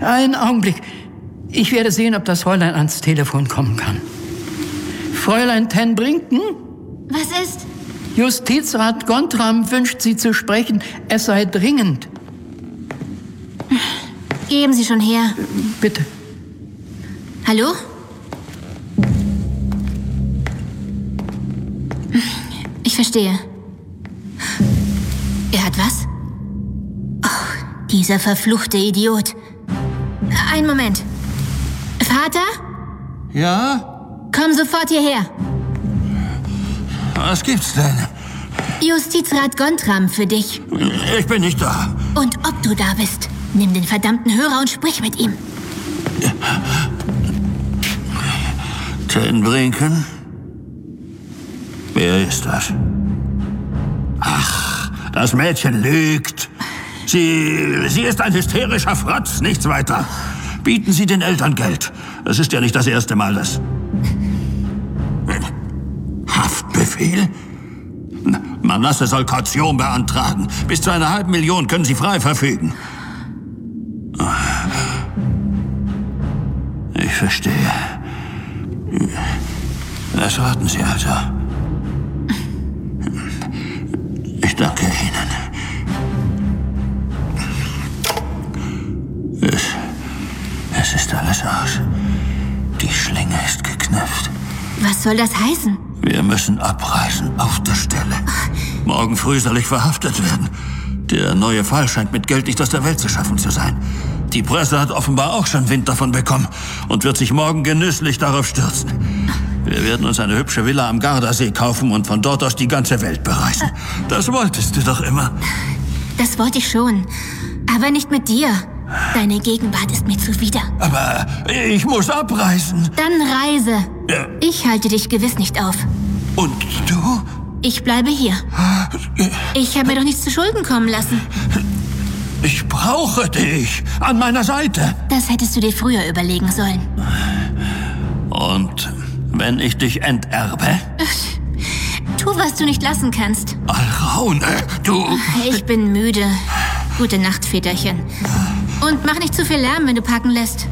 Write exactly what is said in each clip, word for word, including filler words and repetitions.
Einen Augenblick. Ich werde sehen, ob das Fräulein ans Telefon kommen kann. Fräulein ten Brinken? Was ist? Justizrat Gontram wünscht Sie zu sprechen. Es sei dringend. Geben Sie schon her. Bitte. Hallo? Ich verstehe. Er hat was? Oh, dieser verfluchte Idiot. Einen Moment. Vater? Ja? Komm sofort hierher. Was gibt's denn? Justizrat Gontram für dich. Ich bin nicht da. Und ob du da bist, nimm den verdammten Hörer und sprich mit ihm. ten Brinken? Wer ist das? Ach, das Mädchen lügt. Sie, sie ist ein hysterischer Fratz, nichts weiter. Bieten Sie den Eltern Geld. Es ist ja nicht das erste Mal, dass... Haftbefehl? Manasse soll Kaution beantragen. Bis zu einer halben Million können Sie frei verfügen. Ich verstehe. Das warten Sie also. Ich danke Ihnen. Es, es ist alles aus. Die Schlinge ist geknüpft. Was soll das heißen? Wir müssen abreisen, auf der Stelle. Morgen früh soll ich verhaftet werden. Der neue Fall scheint mit Geld nicht aus der Welt zu schaffen zu sein. Die Presse hat offenbar auch schon Wind davon bekommen und wird sich morgen genüsslich darauf stürzen. Wir werden uns eine hübsche Villa am Gardasee kaufen und von dort aus die ganze Welt bereisen. Das wolltest du doch immer. Das wollte ich schon, aber nicht mit dir. Deine Gegenwart ist mir zuwider. Aber ich muss abreisen. Dann reise. Ja. Ich halte dich gewiss nicht auf. Und du? Ich bleibe hier. Ich habe mir doch nichts zu Schulden kommen lassen. Ich brauche dich an meiner Seite. Das hättest du dir früher überlegen sollen. Und wenn ich dich enterbe? Tu, was du nicht lassen kannst. Alraune, du... Ich bin müde. Gute Nacht, Väterchen. Und mach nicht zu viel Lärm, wenn du packen lässt.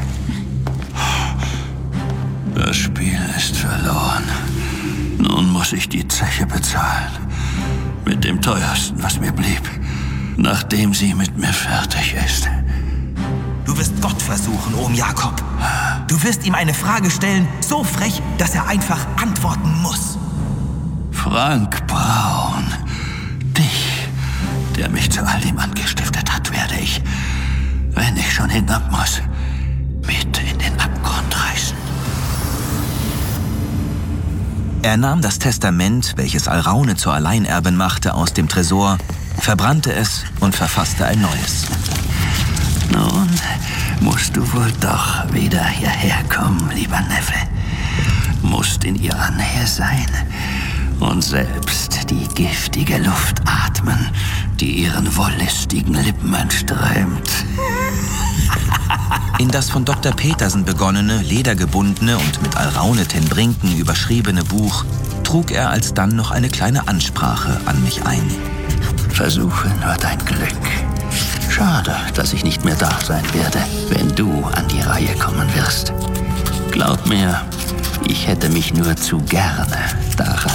Das Spiel ist verloren. Nun muss ich die Zeche bezahlen. Mit dem teuersten, was mir blieb. Nachdem sie mit mir fertig ist. Du wirst Gott versuchen, Ohm Jakob. Du wirst ihm eine Frage stellen, so frech, dass er einfach antworten muss. Frank Braun. Dich, der mich zu all dem angestiftet hat, werde ich, wenn ich schon hinab muss, mit in den Abgrund reißen. Er nahm das Testament, welches Alraune zur Alleinerbin machte, aus dem Tresor, verbrannte es und verfasste ein neues. Nun musst du wohl doch wieder hierher kommen, lieber Neffe. Musst in ihrer Nähe sein und selbst die giftige Luft atmen, die ihren wollüstigen Lippen entströmt. In das von Doktor Petersen begonnene, ledergebundene und mit Alraune ten Brinken überschriebene Buch trug er alsdann noch eine kleine Ansprache an mich ein. Versuche nur dein Glück. Schade, dass ich nicht mehr da sein werde, wenn du an die Reihe kommen wirst. Glaub mir, ich hätte mich nur zu gerne daran